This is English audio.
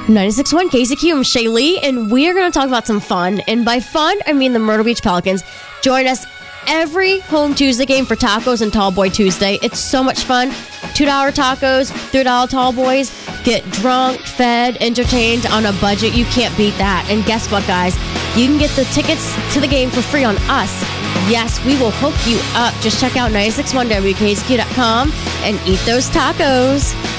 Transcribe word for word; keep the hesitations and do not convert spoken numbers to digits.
ninety-six point one K C Q, I'm Shaylee, and we are going to talk about some fun. And by fun, I mean the Myrtle Beach Pelicans. Join us every home Tuesday game for tacos and Tall Boy Tuesday. It's so much fun. two dollar tacos, three dollar Tall Boys. Get drunk, fed, entertained on a budget. You can't beat that. And guess what, guys? You can get the tickets to the game for free on us. Yes, we will hook you up. Just check out nine six one W K C Q dot com and eat those tacos.